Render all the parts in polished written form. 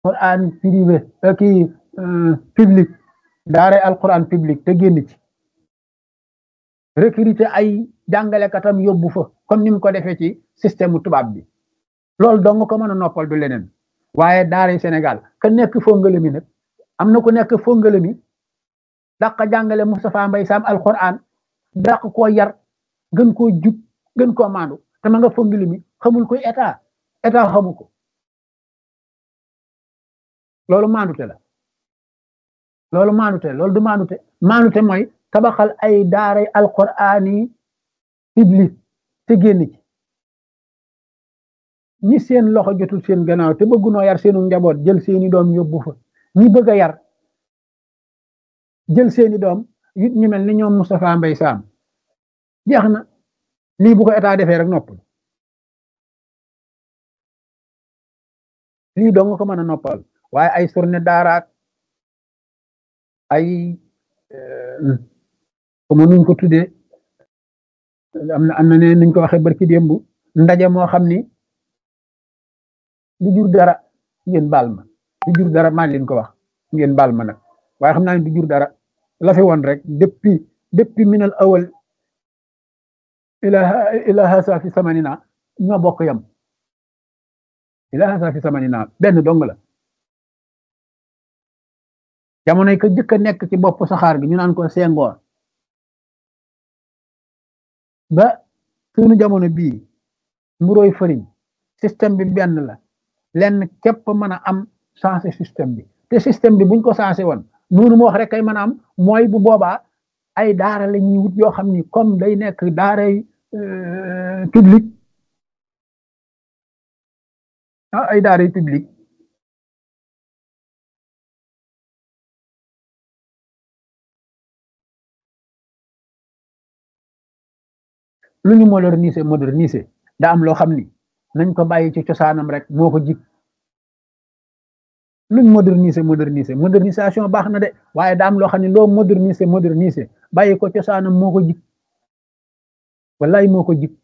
Quran privé kii public daara alquran public te génn ci recruter ay jàngalekatam yóbbu fa comme ni mu ko defee ci système tubaab bi loolu dong ko mën a noppal du leneen waaye daara Sénégal ka nekk fongale mi nag am na ku nekk fongale mi dàq jàngale Moustapha Mbaye Sam alquran dàq koo yar gën koo jub gën koo maandu te ma nga fongale mi xamul koy état xamu ko loolu maandute la loolu maandute loolu du maandute mooy tabaxal ay daaray alquraan yi public te génn ci ñi seen loxo jotul seen gannaaw te bëggunoo yar seenu njaboot jël seeni doom yóbbu fa ñi bëgg a yar jël seeni doom yit ñu mel ni ñoom Moustapha Mbaye Sam jeex na lii bu ko état defee rek noppal lii dong ko mën a noppal waaye ay surne daaraak ay comme nuñ ko tuddee am na ne nuñ ko waxee barki démb ndaje moo xam ni du jur dara ngeen baal ma du jur dara maa leen ko wax ngeen baal ma nag waaye xam naa ne du jur dara la fi woon rek depuis minal awal ila hasa fi samanina ñoo bokk yam ila hasa fi samanina benn dong la jamonoy ko jëkk a nekk ci bopp saxaar gi ñu naan ko Senghor ba suñu jamono bii mburoy fëriñ système bi benn la lenn képp mën a am changé système bi te système bi buñ ko changé woon noonu mu wax rek kay mën a am mooy bu boobaa ay daara la ñuy wut yoo xam ni comme day nekk daaray public ay daaray public lu ñu moderniser daa am loo xam ni nañ ko bàyyi ci cosaanam rek moo ko jig luñ modernisation baax na de waaye daa am loo xam ne loo moderniser bàyyi ko cosaanam moo ko jig wallaay moo ko jig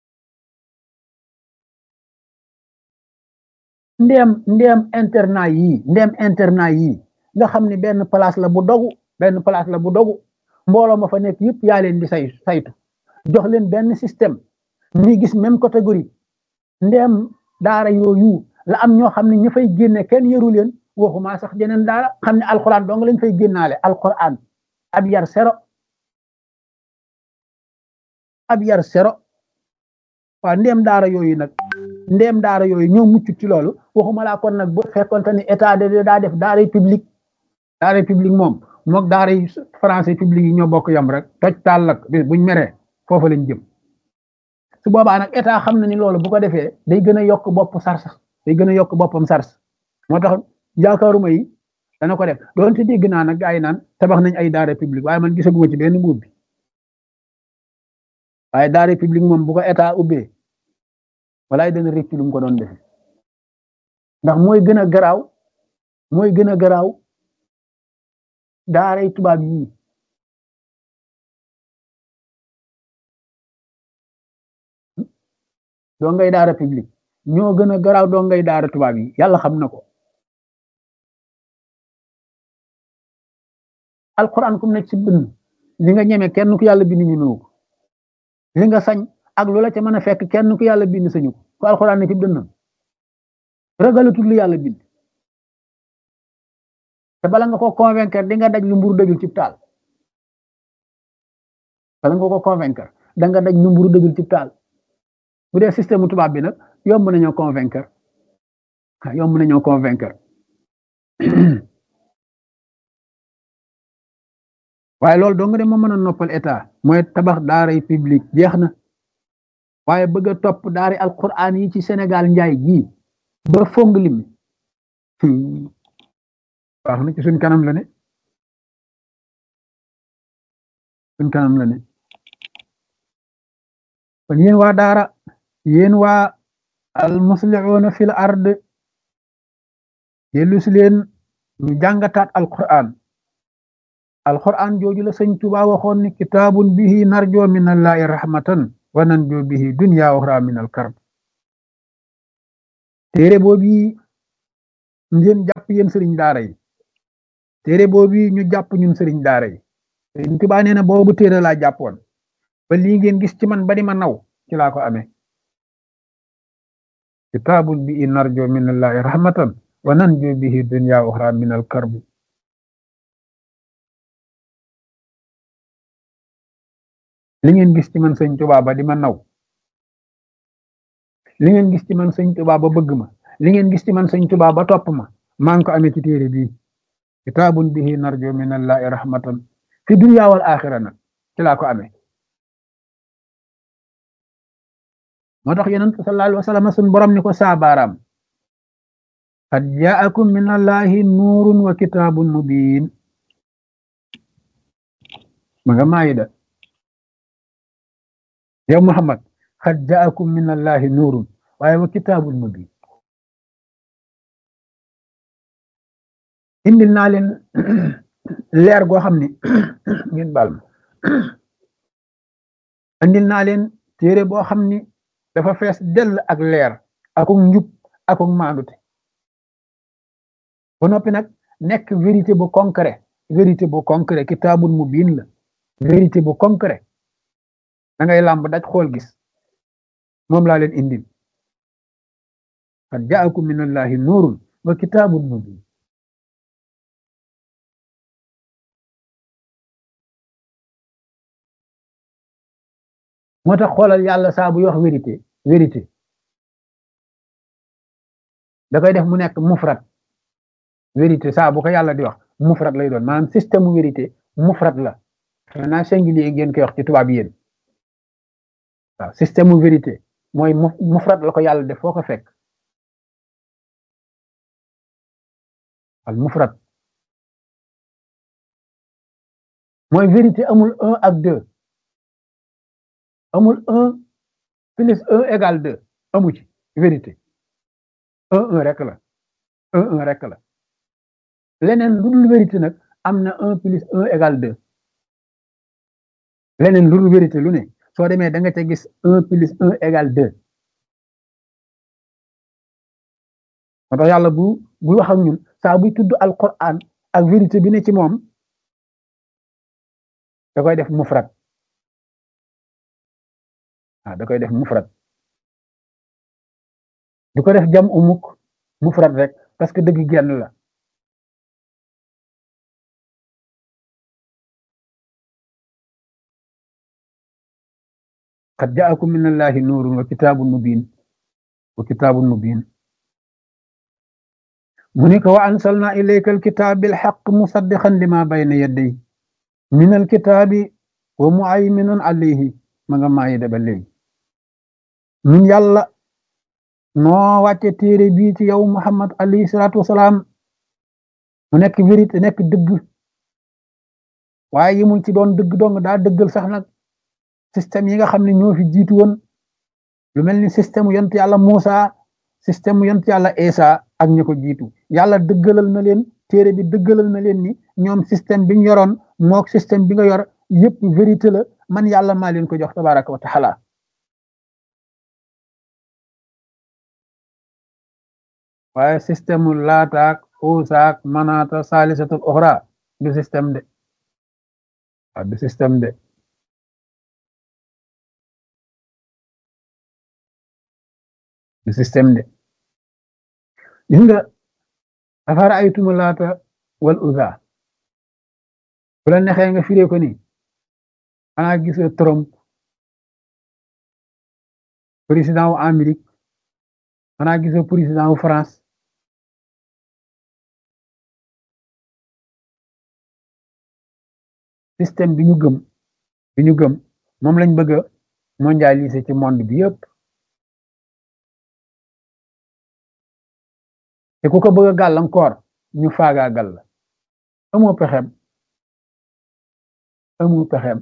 ndeem internat yii nga xam ne benn place la bu dogu mbooloo ma fa nekk yëpp yaa leen di saytu jox leen benn système ñuy gis même catégorie ndeem daara yooyu la am ñoo xam ne ñu fay génne kenn yaru leen waxuma sax jeneen daara xam ne alxuraan dong lañ fay génnaale alxuraan ab yar sero waaw ndeem daara yooyu ñoo mucc ci loolu waxuma laa kon nag bu fekkonte ni état de daa def daaray public moom mook daaray français public yi ñoo bokk yam rek toj taal lak buñ meree foofa lañ jëm su boobaa nag état xam na ni loolu bu ko defee day gën a yokk boppam sars moo tax yaakaaruma yi dana ko def doonte dégg naa nag gaa yi naan tabax nañ ay daara publique waaye man gisaguma ci benn mbuub bi waaye daara publique moom bu ko état ubbee walaay dana rëcc lu mu ko doon defe ndax mooy gën a garaaw daaray tubaab yii doo ngay daara publique ñoo gën a garaaw doo ngay daara tubaab yi yàlla xam na ko alquran kum nekk ci bind li nga ñeme kenn ku yàlla bind ñemewu ko li nga sañ ak loola ca mën a fekk kenn ku yàlla bind sañu ko ku alquran ne ci dënnam ragalatul lu yàlla bind te bala nga ko convaincre di nga daj lu mburu dëjul ci taal da nga daj lu mburu dëjul ci taal bu dee système tubaab bi nag yomb nañoo convaincre waaye loolu dong de moo mën a noppal état mooy tabax daaray public jeex na waaye bëgg a topp daari alquran yi ci Sénégal njaay gii ba fong lim wax na ci suñ kanam la ne kon yéen waa daara yéen waa al muslihuuna fil ard dellu si leen ñu jàngataat alquran jooju la sëñ Tuubaa waxoon ni kitaabun bihi narjoo min allahi rahmatan wa nanjoo bihi dunya wa uxra min al karb téere boobu ngeen jàpp yéen sëriñ daara yi téere boobu ñu jàpp ñun sëriñ daara yi Sëriñ Tuubaa nee na boobu téere laa jàppoon ba lii ngeen gis ci man ba di ma naw ci laa ko amee kitaabun bi narjo minallahi rahmatan wa nanjo bihi dunya uxra min al karbi li ngeen gis ci man sëñ Tuubaa ba di ma naw li ngeen gis ci man sëñ Tuubaa ba bëgg ma li ngeen gis ci man sëñ Tuubaa ba topp ma maa ngi ko amee ci téere bii kitaabun bihi narjo minallahi rahmatan fi dunya wal axira nag ci laa ko amee moo tax yonent sallallahu alayhi wa sallam sun borom ni ko saabaaraam qad jaakum minallahi nuurun wa kitaabun mubiin ma nga maayida yow Muhammad qad jaakum minallahi nuurun waaye wa kitaabun mubiin indil naa leen leer goo xam ni ngeen baal ma indil naa leen téere boo xam ni dafa fees dell ak leer akuk njub akuk maandute ba noppi nag nekk vérité bu concret kitaabun mubiin la vérité bu concret da ngay làmb daj xool gis moom laa leen indil qad jaakum minallahi nuurun wa kitaabun mubiin moo tax xoolal yàlla saa buy wax vérité da koy def mu nekk mufrat vérité saa bu ko yàlla di wax mufrat lay doon maanaam système vérité mufrat la maintenant singulier ngeen koy wax ci tubaab yéen waaw système vérité mooy mufrat la ko yàlla def foo ko fekk al mufrat mooy vérité amul un ak deux amul un plus un égale deux amu ci vérité un rek la un rek la leneen lu dul vérité nag am na un plus un égale deux leneen lu dul vérité lu ne soo demee da nga ca gis un plus un égale deux moo tax yàlla buy wax ak ñun saa buy tudd alquran ak vérité bi ne ci moom da koy def mufrad da koy def mufrad du ko def jam umuk mufrad rek parce que dëgg genn la qad jaakum min allahi nuurun wa kitaabun mubiin mu ni ko wa ansalna ilayka alkitaab bilxaq musaddiqan lima bayna yaday min alkitaabi wa muayminun alayhi ma nga maayi da ba léegi ñun yàlla noo wàcce téere bii ci yow Muhammad alayhi salaatu wasalaam mu nekk vérité nekk dëgg waaye yi mu ci doon dëgg dong daa dëggal sax nag système yi nga xam ne ñoo fi jiitu woon lu mel ni système yont yàlla Muusa système yont yàlla Isa ak ñi ko jiitu yàlla dëggalal na leen téere bi dëggalal na leen ni ñoom système bi ñu yoroon mook système bi nga yor yépp vérité la man yàlla maa leen ko jox tabaraka wa taala waaye système laataak uusaak manaata saalisatul oxra du système de waaw du système de du système de gis nga afara aytumu laata wal uza bu la nexee nga firee ko ni xanaa gisoo Trump président wu Amérique xanaa gisoo président wu France système bi ñu gëm moom lañ bëgg a mondialiser ci monde bi yëpp te ku ko bëgg a gàllankoor ñu faagaagal la amoo pexeem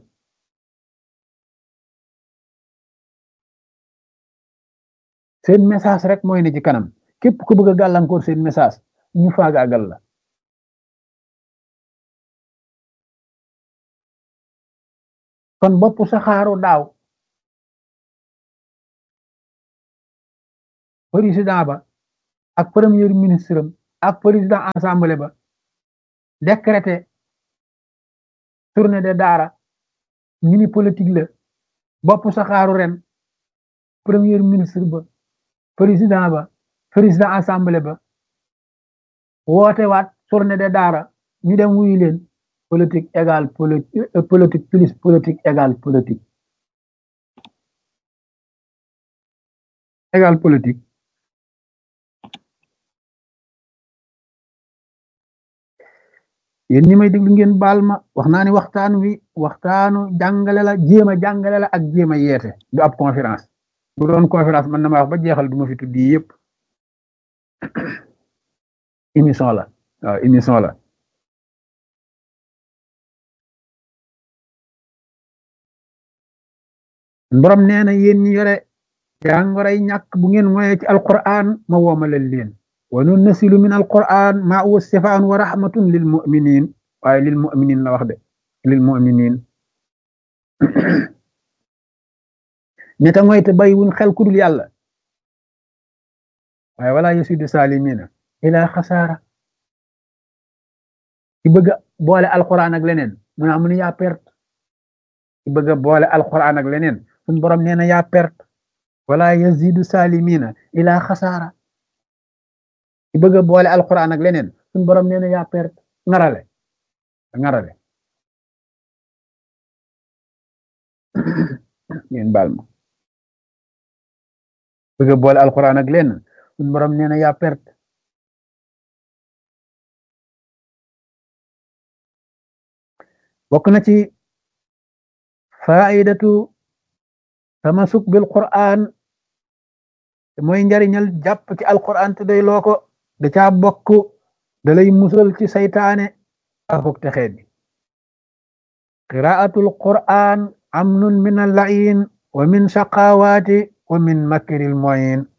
seen message rek mooy ne ci kanam képp ku bëgg a gàllankoor seen message ñu faagaagal la kon bopp saxaaru daaw président ba ak premier ministre am ak président assemblée ba décrété tournée de daara ñu ni politique la bopp saxaaru ren premier ministre ba président assemblée ba woote waat tournée de daara ñu dem wuyu leen politique égale politique plus politique égale politique égale politique yéen ñi may déglu ngeen baal ma wax naa ni waxtaan wi waxtaanu jàngale la jéem a jàngale la ak jéem a yeete du ab conférence bu doon conférence man na ma wax ba jeexal du ma fi tuddi yëpp émission la waaw émission la borom nee na yéen ñi yore jàngoroy ñàkk bu ngeen moye ci alquran ma woomalal leen wa nunnasilu min alquran ma huwa sifaan wa rahmatun lil muminin waaye lil muminin la wax de lil muminin ñeta ngoy te bay wuñ xel kudul yàlla waaye wala yasidu salimina ila xasaara ci bëgg boole alquran ak leneen mu naa mu ne yaa perte ci bëgg boole alquran ak leneen suñ borom nee na yaa perte wala yazidu salimina ila xasaara ci bëgg boole alquran ak leneen suñ borom nee na yaa perte ngarale ngeen baal ma bëgg boole alquran ak leneen suñ borom nee na yaa perte bokk na ci faidatu tamasuk bil quran mooy njariñal jàpp ci alquran te day loo ko da caa bokk da lay musal ci saytaane akuk texee bi qiraatul quran amnun min al-la'iin wa min shaqawaati wa min makril mu'in